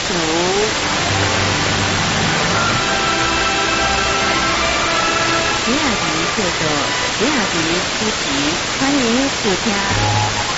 徐雅迪制作，徐雅迪出席，欢迎收听。